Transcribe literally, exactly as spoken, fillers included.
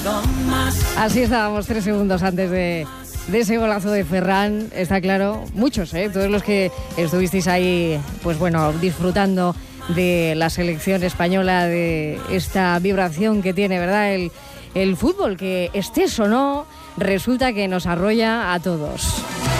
Así estábamos tres segundos antes de, de ese golazo de Ferran. Está claro, muchos, ¿eh? Todos los que estuvisteis ahí, pues bueno, disfrutando de la selección española, de esta vibración que tiene, ¿verdad? El, el fútbol, que estés o no, resulta que nos arrolla a todos.